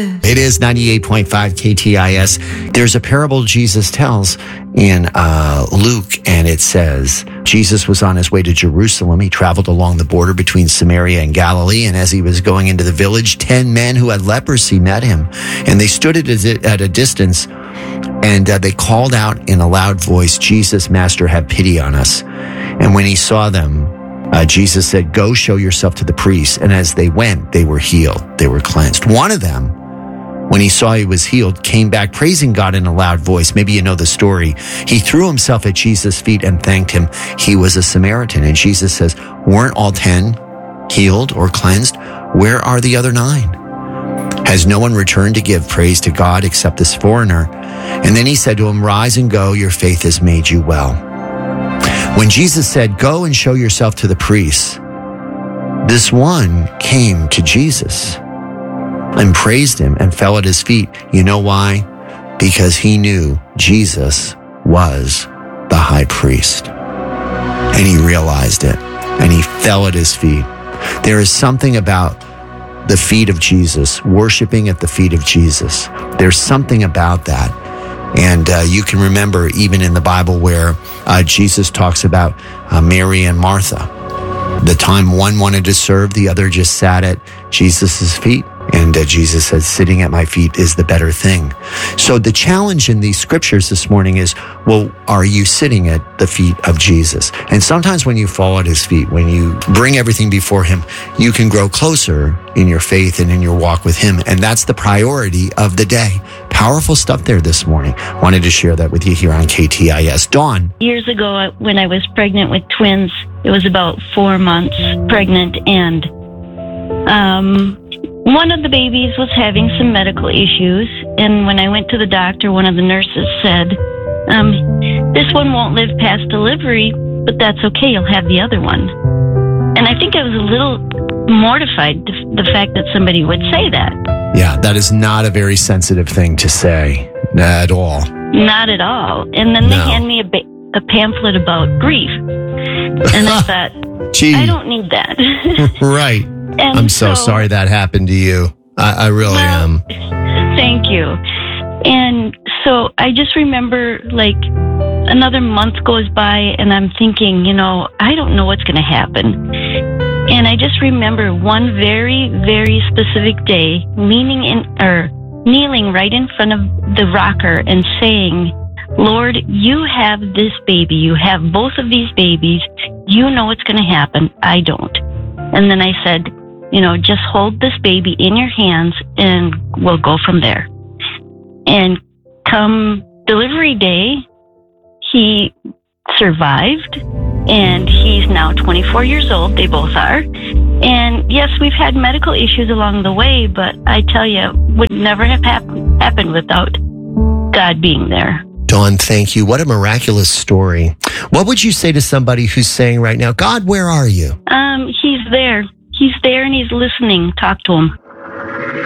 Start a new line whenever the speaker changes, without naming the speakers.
It is 98.5 KTIS. There's a parable Jesus tells in Luke, and it says, Jesus was on his way to Jerusalem. He traveled along the border between Samaria and Galilee, and as he was going into the village, 10 men who had leprosy met him, and they stood at a distance, and they called out in a loud voice, Jesus, Master, have pity on us. And when he saw them, Jesus said, go show yourself to the priests. And as they went, they were healed. They were cleansed. One of them, when he saw he was healed, came back praising God in a loud voice. Maybe you know the story. He threw himself at Jesus' feet and thanked him. He was a Samaritan. And Jesus says, weren't all 10 healed or cleansed? Where are the other 9? Has no one returned to give praise to God except this foreigner? And then he said to him, rise and go. Your faith has made you well. When Jesus said, go and show yourself to the priests, this one came to Jesus and praised him and fell at his feet. You know why? Because he knew Jesus was the high priest. And he realized it, and he fell at his feet. There is something about the feet of Jesus, worshiping at the feet of Jesus. There's something about that. And you can remember even in the Bible where Jesus talks about Mary and Martha. The time one wanted to serve, the other just sat at Jesus' feet. And Jesus said, sitting at my feet is the better thing. So the challenge in these scriptures this morning is, well, are you sitting at the feet of Jesus? And sometimes when you fall at his feet, when you bring everything before him, you can grow closer in your faith and in your walk with him. And that's the priority of the day. Powerful stuff there this morning. Wanted to share that with you here on KTIS. Dawn.
Years ago, when I was pregnant with twins, it was about 4 months pregnant, and one of the babies was having some medical issues, and when I went to the doctor, one of the nurses said, this one won't live past delivery, but that's okay, you'll have the other one. And I think I was a little mortified, the fact that somebody would say that.
Yeah, that is not a very sensitive thing to say at all.
Not at all. And then they hand me a pamphlet about grief. And I thought,
gee,
I don't need that.
Right.
And
I'm so sorry that happened to you. I really am.
Thank you. And so I just remember, like, another month goes by and I'm thinking, I don't know what's going to happen. And I just remember one very, very specific day kneeling right in front of the rocker and saying, Lord, you have this baby. You have both of these babies. You know what's going to happen. I don't. And then I said, just hold this baby in your hands and we'll go from there. And come delivery day, he survived, and he's now 24 years old. They both are. And yes, we've had medical issues along the way, but I tell you, would never have happened without God being there.
Dawn, thank you. What a miraculous story. What would you say to somebody who's saying right now, God, where are you?
He's there. He's there and he's listening. Talk to him.